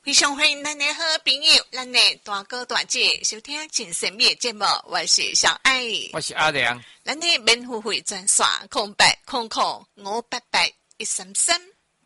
非常欢迎咱的好朋友，咱的大哥大姐收听真神秘的节目，我是小爱， 我是阿良。 咱的免付费专线0800588133，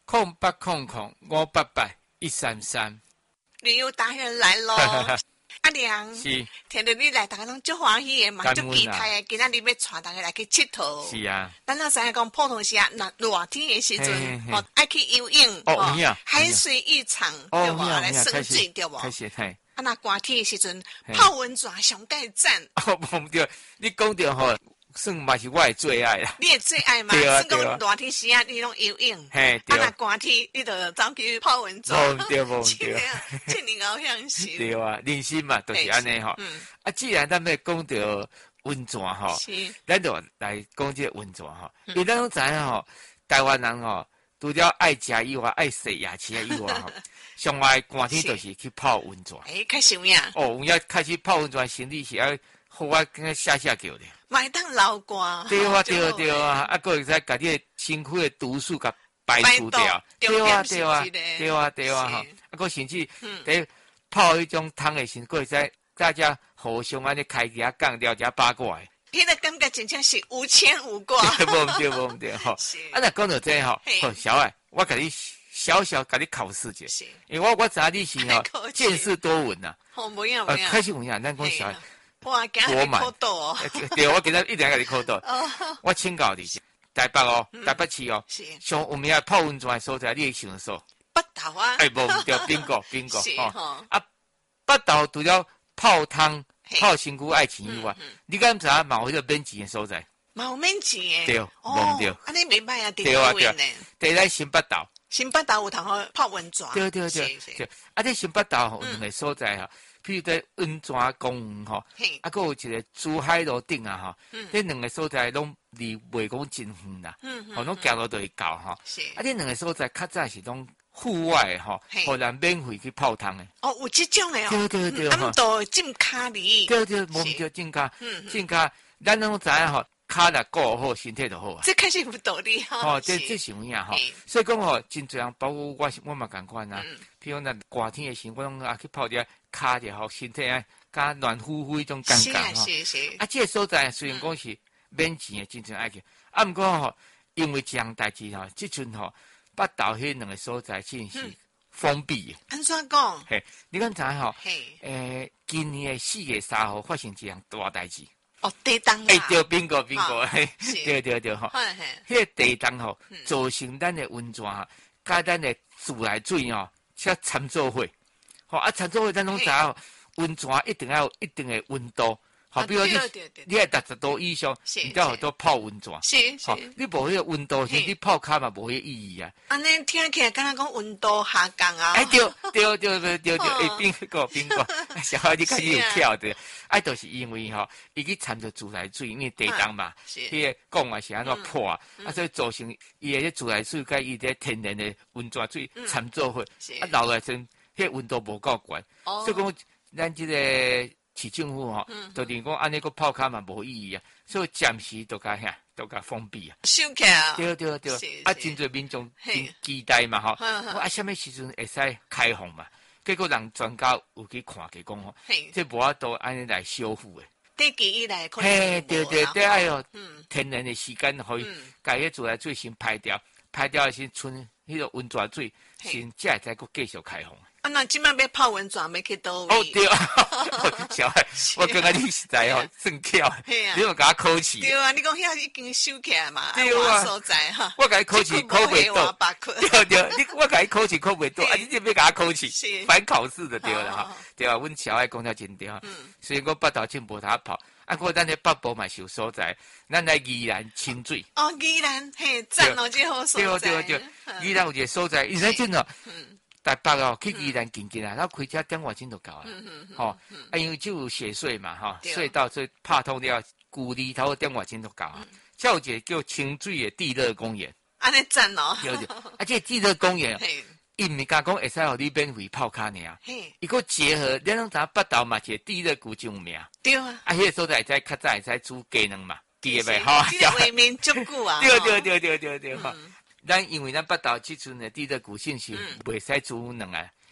0800588133。 旅游达人来咯。阿良， 是听到你来，大家拢足欢喜的嘛，足期待的。今仔日要带大家来去佚佗。 是啊， 咱老知影讲，普通时啊，热天的时阵，爱去游泳，海水浴场，对无？来耍水，对无？ 开始嘿。 啊，那寒天的时阵，泡温泉上盖赞。 哦，唔对，你讲到吼，算嘛是我的最爱啦。 你的最爱嘛？算讲热天时啊，你拢游泳。 嘿，对。 啊，那寒天你就走去泡温泉。 无对，无对。 这年好像是。 对啊，人生嘛都是安尼吼。啊，既然咱要讲到温泉吼，咱就来讲这温泉吼。因为咱拢知影吼，台湾人吼，除了爱食以外，爱洗牙齿以外吼，上爱寒天就是去泡温泉。 开始有影。 哦，要开始泡温泉，身体是要好啊，跟下叫的。 买当流汗。 对啊，对啊，对啊，啊，佫会使甲你的身躯的毒素甲排除掉。对啊，对啊，对啊，对啊，哈，啊，佫甚至伫泡迄种汤的时，佫会使大家互相安尼开一下讲了解八卦的。 迄个感觉真正是无牵无挂。 无毋对，无毋对，吼。啊，若讲到这吼，好，小爱，我甲你小小甲你考试者，因为我知影你是吼见识多闻呐。 好，无影无影。 开始有影，咱讲小爱。 哇，今日考倒哦！ 对，我今日一定要甲你考倒。我请教你，台北哦，台北市哦，像有名泡温泉的所在，你会想说？ 北投啊？ 哎，无对，宾果吼。啊，北投除了泡汤、泡身躯爱情以外，你敢知影嘛有迄个免钱的所在？ 嘛有免钱的。 对，无对。 安尼袂歹啊， 对啊对啊。第在新北投。 新北投有通好泡温泉。 对。啊，这新北投有两个所在哈。譬如在温泉公园吼，啊，佫有一个珠海路顶啊吼，这两个所在拢离袂讲真远啦，吼，拢行路就会到吼。啊，这两个所在较早是拢户外吼，互人免费去泡汤的。 哦，有这种的哦。 对。 他们都浸卡里。 对，无对浸卡，浸卡，咱拢知影吼，骹若顾好，身体就好啊。 这开始有道理哈。 哦，这是有影吼，所以讲吼，真侪人，包括我嘛共款啊。譬如咱寒天的时，我拢去泡者。骹就好，身体啊，甲暖乎乎迄种感觉吼。 是。 啊，这个所在虽然讲是免钱的，真正爱去。啊，毋过吼，因为这样代志吼，即阵吼，北投迄两个所在真是封闭的。 安怎讲？ 嘿，你敢知吼？今年的4月3号发生一样大代志。 哦，地震啊！ 对，bingo，对吼。迄个地震吼，造成咱的温泉哈，甲咱的自来水吼，且掺做伙。啊，参做伙咱拢知影，温泉一定要有一定的温度。好，比如你爱60度以上，你才好多泡温泉。 是。 你无迄个温度，你泡脚嘛无迄个意义啊。 安尼听起来，敢若讲温度下降啊。 哎，对，bingo，小孩你开始有跳的，哎，都是因为吼，伊去掺着自来水，因为地震嘛，迄个讲啊是安怎破啊，所以造成伊的自来水甲伊的天然的温泉水掺做伙，啊，流来阵。迄温度无够悬，所以讲咱即个市政府吼，就连讲安尼个泡脚嘛无意义啊，所以暂时都甲封闭啊。 收起啊。 对，啊，真侪民众期待嘛吼，啊，什么时阵会使开放嘛？结果人专家有去看去讲吼，这无法度安尼来修复诶。 地基以来可能。对，哎哟，天然的时间可以甲迄自来水先排掉的时剩迄个温泉水，先才会再佫继续开放。 啊，那今晚要泡温泉，要去倒位？ 哦，对啊，小孩，我感觉你实在哦，真巧，你有甲我考试。 对啊，你讲遐已经收起来嘛？ 对啊， 所在哈。 我甲你考试考袂到。对，我甲你考试考袂到，啊，你这要甲我考试，反考试的对了哈。对啊，阮小孩讲了真对哈。虽然讲北投真无他泡，啊，过咱咧北部嘛是有所在，咱来宜兰清水。 哦，宜兰嘿，赞哦，这好所在。对，宜兰有一个所在，宜兰真的。台北哦，去宜兰近近啊，然后开车点外钟就到啊。啊，因为就有雪隧嘛，隧道所以拍通了，古里头点外钟就到啊。还有一个叫清水的地热公园， 安尼赞哦。 对，而且地热公园，伊唔是讲会使互你免费泡脚尔，伊个结合，咱拢知北投嘛是地热古真有名。 对啊。 啊，迄个所在会使较早会使煮鸡卵嘛，记得袂吼？ 这个画面足久啊。 对，咱因为咱北投即阵的地热古性是袂使煮卵啊，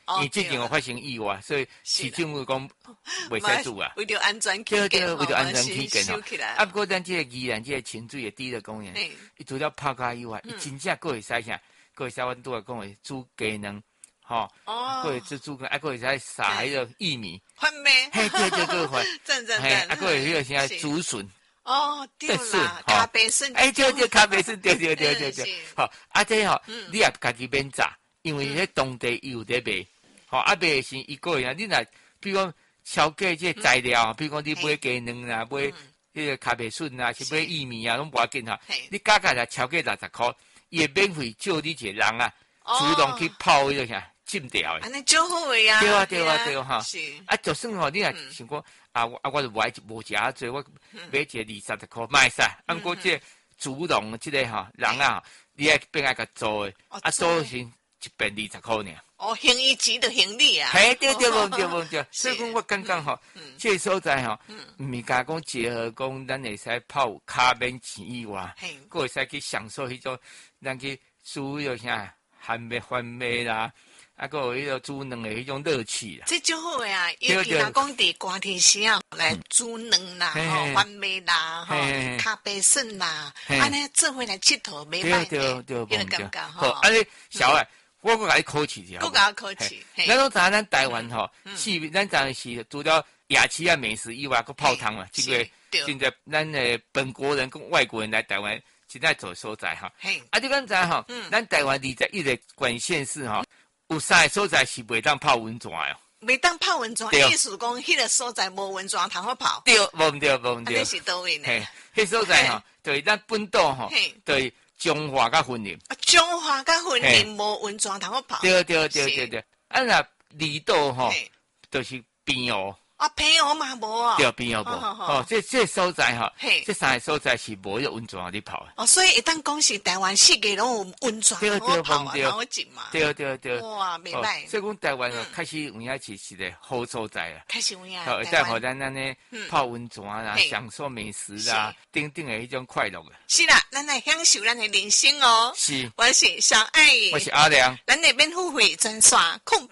因为最近有发生意外，所以市政府讲袂使住啊。 为着安全起见， 对，为着安全起见吼。啊，不过咱这个宜兰这个清水的第一个公园，伊除了泡咖以外，伊真正佫会使啥？佫会使阮拄仔讲的煮鸡卵，吼，佫会煮个，啊，佫会使撒迄个玉米， 番麦， 嘿，对，佫会， 真， 啊，佫会迄个啥竹笋。 哦，对啦，咖啡笋， 对，咖啡笋，对，好，啊，这吼，你也家己免炸，因为迄当地有在卖，好，啊，卖是一个人，你若比如讲超过这材料，比如讲你买鸡卵啦，买迄个咖啡笋啦，是买玉米啊，拢无要紧哈，你价格才超过60块，伊会免费借你一个人啊，主动去泡迄个啥浸掉的， 安尼就好呀， 对哈，啊，就算吼，你若想讲。我就买无食啊，所以我买一个20-30块，卖使。按过这主动这个吼人啊，你也变爱甲做的，做成一遍20块尔。 哦，行伊钱就行你啊。 嘿，对，所以讲我感觉吼，这所在吼，毋是甲讲结合讲，咱会使泡咖免钱以外，佫会使去享受迄种，咱去煮迄啥番麦啦。啊，个有迄个煮卵的迄种乐趣啦， 这就好呀！尤其若讲伫寒天时啊，来煮卵啦，吼番麦啦，吼咖啡笋啦，安尼做伙来佚佗，袂歹的，迄个感觉吼。 安尼小爱，我甲你考试一下， 我甲你考试。 咱拢知影咱台湾吼，咱当是除了亚细亚美食以外，佮泡汤嘛，这个现在咱的本国人跟外国人来台湾，现在做所在哈。啊，你讲知吼，咱台湾21个管县市吼。有3个所在是袂当泡温泉哦， 袂当泡温泉，意思讲迄个所在无温泉通好泡。 对，无对。 那是倒位呢？ 迄所在吼，就是咱本岛吼，就是中华甲云林。 中华甲云林无温泉通好泡。 对。啊，若离岛吼，就是平湖。 啊，平湖嘛无哦， 对，平湖无哦，这所在哈，这3个所在是无有温泉互你泡的。 哦，所以一旦讲是台湾四界拢有温泉好泡啊，好浸嘛。 对。 哇，袂歹。 所以讲台湾开始有影是个好所在啊。 开始有影。 好，再互咱安尼泡温泉啦，享受美食啦，等等的迄种快乐啊。 是啦，咱来享受咱的人生哦。 是。 我是小爱， 我是阿良。 咱的免付费专线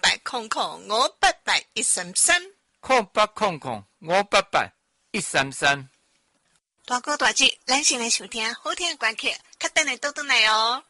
0800588133。 0800588133。 大哥大姐，咱先来收听好听的歌曲，较等下倒转来哦。